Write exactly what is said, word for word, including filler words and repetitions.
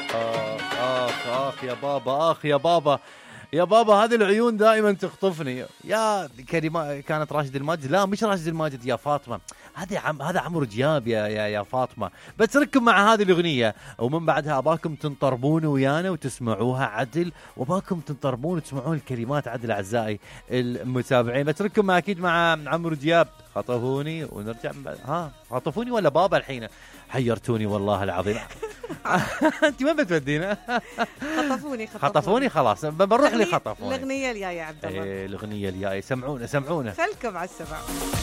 آخ آخ آخ يا بابا، آخ يا بابا، يا بابا هذه العيون دائما تخطفني. يا كلمة كانت راشد الماجد، لا مش راشد الماجد يا فاطمة، هذا عم هذا عمرو دياب يا يا يا فاطمة. بترككم مع هذه الأغنية ومن بعدها أباكم تنطربون ويانا وتسمعوها عدل، وأباكم تنطربون وتسمعون الكلمات عدل أعزائي المتابعين. بترككم مع أكيد مع عمرو دياب، خطفوني ونرجع ها خطفوني ولا بابا الحين حيرتوني والله العظيم. انت وين بتودينا؟ خطفوني خطفوني خلاص بنروح لي خطفوني. الاغنيه الجايه يا عبد الله. ايه الاغنيه الجايه، سمعونا سمعونا خلكم على السمع.